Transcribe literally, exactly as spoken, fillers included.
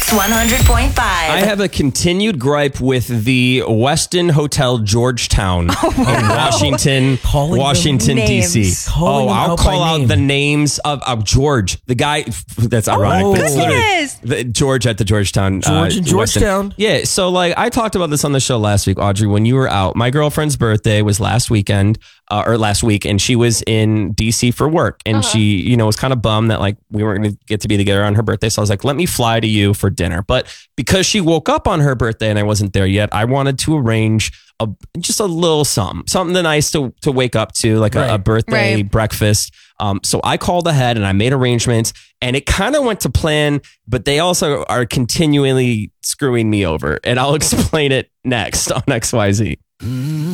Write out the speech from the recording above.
Mix one hundred point five. I have a continued gripe with the Westin Hotel Georgetown Oh, in Washington, Calling Washington, them D C. names. Calling Oh, them I'll out by call out name. the names of, of George, the guy. That's ironic. Oh, but it's literally goodness. the, George at the Georgetown. George uh, in Westin. Georgetown. Yeah. So, like, I talked about this on the show last week, Audrey, when you were out. My girlfriend's birthday was last weekend. Uh, or last week, and she was in D C for work, and Uh-huh. she, you know, was kind of bummed that like we weren't going to get to be together on her birthday. So I was like, let me fly to you for dinner. But because she woke up on her birthday and I wasn't there yet, I wanted to arrange a just a little something, something nice to to wake up to, like a, a Right. birthday Right. breakfast. Um, so I called ahead and I made arrangements, and it kind of went to plan, but they also are continually screwing me over, and I'll explain it next on X Y Z.